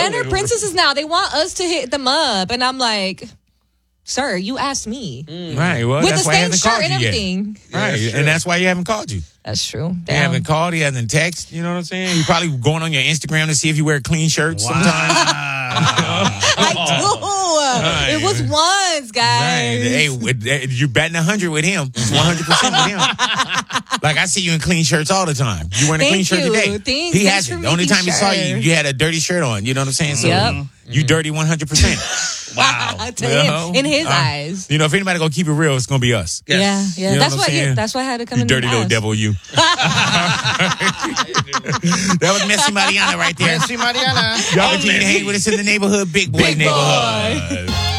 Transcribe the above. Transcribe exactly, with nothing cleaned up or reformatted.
Men are princesses now. They want us to hit them up. And I'm like, sir, you asked me. Mm. Right. Well, with that's the why he same hasn't shirt called and you everything. yet. Right. Yeah, and that's why he haven't called you. That's true. He Damn. haven't called. He hasn't texted. You know what I'm saying? He probably going on your Instagram to see if you wear clean shirts Wow. sometimes. I do. Right. It was once, guys. Right. Hey, with, uh, you're batting one hundred with him. It's one hundred percent with him. Like, I see you in clean shirts all the time. You wearing a Thank clean shirt you. today. Thanks. He Thanks hasn't. for The only making time he saw you, sure. you had a dirty shirt on. You know what I'm saying? So Yep. you dirty one hundred percent. Wow. To You him, know? in his Uh, eyes. You know, if anybody gonna keep it real, it's gonna be us. Yes. Yeah, yeah. You know that's what I'm why. Yeah, saying? that's why I had to come You in. dirty and little ask. devil, you. That was Messy Mariana right there. Merci, Mariana. Y'all continue to hang with us in the neighborhood, big boy Big boy. neighborhood.